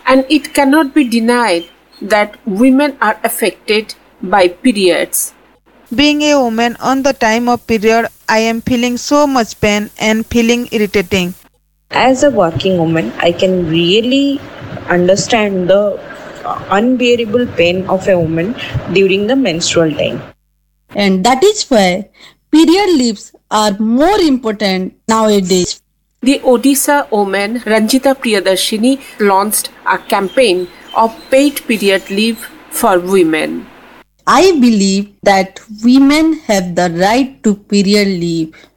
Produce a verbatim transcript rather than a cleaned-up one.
And it cannot be denied that women are affected by periods. Being a woman on the time of period, I am feeling so much pain and feeling irritating. As a working woman, I can really understand the unbearable pain of a woman during the menstrual time. And that is why period leaves are more important nowadays. The Odisha woman Ranjita Priyadarshini launched a campaign of paid period leave for women. I believe that women have the right to period leave